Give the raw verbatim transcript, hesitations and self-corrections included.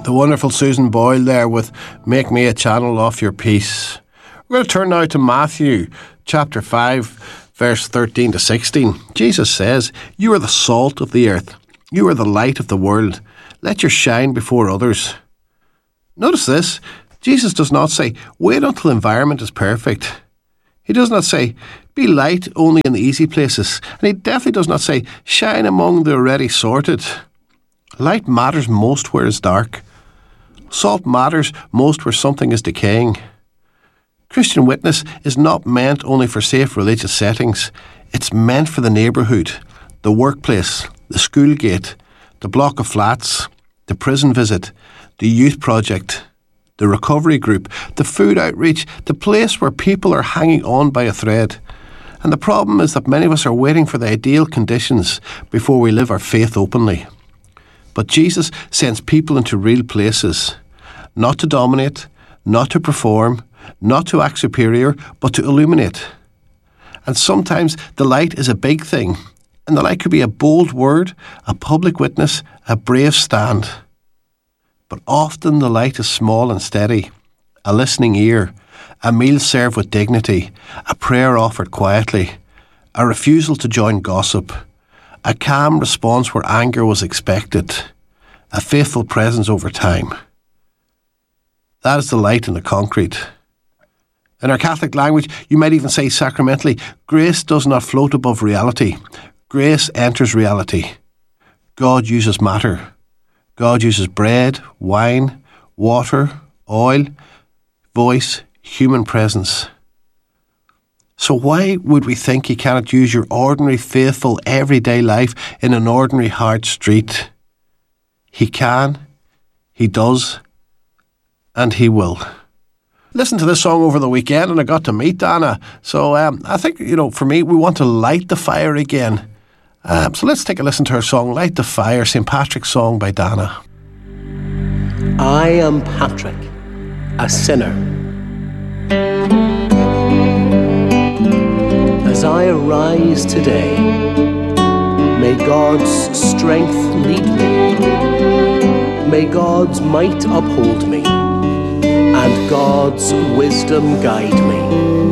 The wonderful Susan Boyle there with Make Me a Channel of Your Peace. We're going to turn now to Matthew chapter five, verse thirteen to sixteen. Jesus says, "You are the salt of the earth. You are the light of the world. Let your shine before others." Notice this. Jesus does not say, wait until the environment is perfect. He does not say, be light only in the easy places. And he definitely does not say, shine among the already sorted. Light matters most where it's dark. Salt matters most where something is decaying. Christian witness is not meant only for safe religious settings. It's meant for the neighbourhood, the workplace, the school gate, the block of flats, the prison visit, the youth project, the recovery group, the food outreach, the place where people are hanging on by a thread. And the problem is that many of us are waiting for the ideal conditions before we live our faith openly. But Jesus sends people into real places, not to dominate, not to perform, not to act superior, but to illuminate. And sometimes the light is a big thing, and the light could be a bold word, a public witness, a brave stand. But often the light is small and steady, a listening ear, a meal served with dignity, a prayer offered quietly, a refusal to join gossip, a calm response where anger was expected, a faithful presence over time. That is the light in the concrete. In our Catholic language, you might even say sacramentally, grace does not float above reality. Grace enters reality. God uses matter. God uses bread, wine, water, oil, voice, human presence. So why would we think he cannot use your ordinary, faithful, everyday life in an ordinary hard street? He can, he does, and he will. Listen to this song over the weekend and I got to meet Dana. So um, I think, you know, for me, we want to light the fire again. Um, so let's take a listen to her song, Light the Fire, Saint Patrick's song by Dana. I am Patrick, a sinner. As I arise today, may God's strength lead me. May God's might uphold me. And God's wisdom guide me.